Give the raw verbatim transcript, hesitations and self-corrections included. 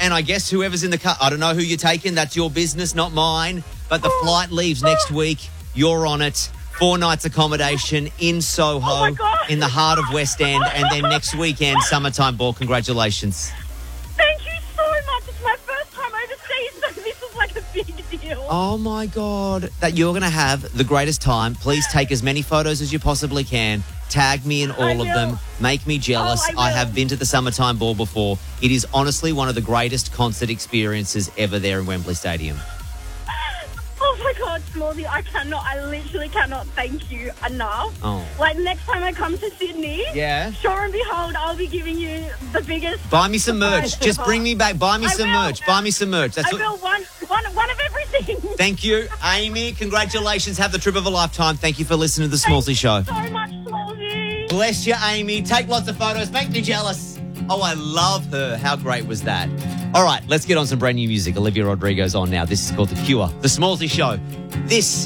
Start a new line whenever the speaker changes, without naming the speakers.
and I guess whoever's in the car, I don't know who you're taking. That's your business, not mine. But the flight leaves next week. You're on it. Four nights accommodation in Soho,
Oh, my God.
in the heart of West End. And then next weekend, summertime ball. Congratulations.
Thank you so much. It's my first time overseas, so this is like a big deal.
Oh, my God. That you're going to have the greatest time. Please take as many photos as you possibly can. Tag me in all
I
of
will.
them. Make me jealous.
Oh, I
I
will.
have been to the summertime ball before. It is honestly one of the greatest concert experiences ever there in Wembley Stadium.
Oh my God, Smallsy, I cannot, I literally cannot thank you enough.
Oh.
Like, next time I come to Sydney,
Yeah.
sure and behold, I'll be giving you the biggest...
Buy me some merch.
surprise
Just
ever.
bring me back. Buy me
I
some
will.
merch. Buy me some merch. That's
I
what.
will, one, one, one of everything.
Thank you, Amy. Congratulations. Have the trip of a lifetime. Thank you for listening to the Smallsy Show.
so much, Smallsy.
Bless you, Amy. Take lots of photos. Make me jealous. Oh, I love her. How great was that? All right, let's get on some brand new music. Olivia Rodrigo's on now. This is called The Cure. The Smallsy Show. This